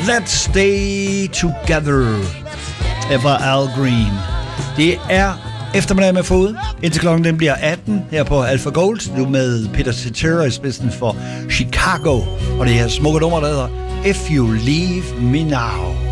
Let's Stay Together fra Al Green. Det er eftermiddag med fod, indtil klokken den bliver 18 her på Alpha Gold. Nu med Peter Cetera i spidsen for Chicago, og det her smukke nummer, der hedder If You Leave Me Now.